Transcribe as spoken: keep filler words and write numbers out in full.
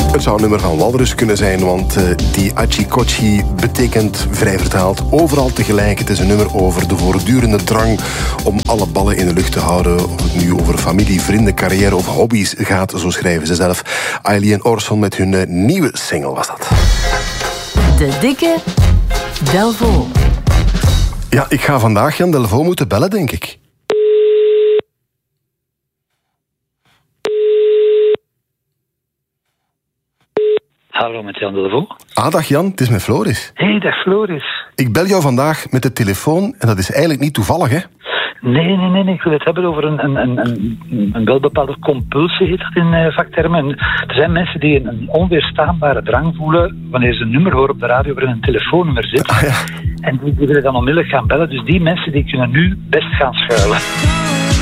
Het zou een nummer van Walrus kunnen zijn, want uh, die Achi-Kochi betekent vrij vertaald overal tegelijk. Het is een nummer over de voortdurende drang om alle ballen in de lucht te houden. Of het nu over familie, vrienden, carrière of hobby's gaat, zo schrijven ze zelf. Ailey en Orson met hun uh, nieuwe single was dat. De dikke Delvaux. Ja, ik ga vandaag Jan Delvaux moeten bellen, denk ik. Hallo, met Jan Delvaux. Ah, dag Jan, het is met Floris. Hé, hey, dag Floris. Ik bel jou vandaag met de telefoon en dat is eigenlijk niet toevallig, hè? Nee, nee, nee, nee. Ik wil het hebben over een, een, een, een, een wel bepaalde compulsie, heet dat in uh, vaktermen. En er zijn mensen die een, een onweerstaanbare drang voelen wanneer ze een nummer horen op de radio waarin een telefoonnummer zit. Ah, ja. En die, die willen dan onmiddellijk gaan bellen. Dus die mensen die kunnen nu best gaan schuilen.